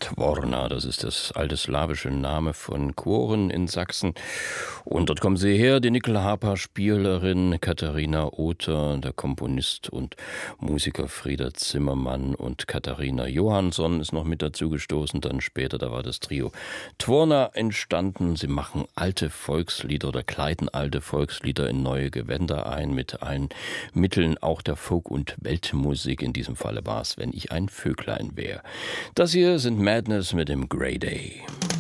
Tvorna, das ist das alte slawische Name von Choren in Sachsen. Und dort kommen sie her, die Nickel-Harper-Spielerin Katharina Oter, der Komponist und Musiker Frieder Zimmermann und Katharina Johansson ist noch mit dazu gestoßen. Dann später, da war das Trio Tvorna entstanden. Sie machen alte Volkslieder oder kleiden alte Volkslieder in neue Gewänder ein, mit allen Mitteln auch der Folk- und Weltmusik. In diesem Falle war es, wenn ich ein Vöglein wäre. Das hier sind Madness mit dem Grey Day.